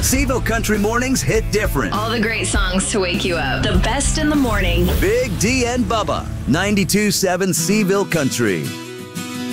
Seville Country Mornings hit different. All the great songs to wake you up. The best in the morning. Big D and Bubba, 92.7 Seville Country.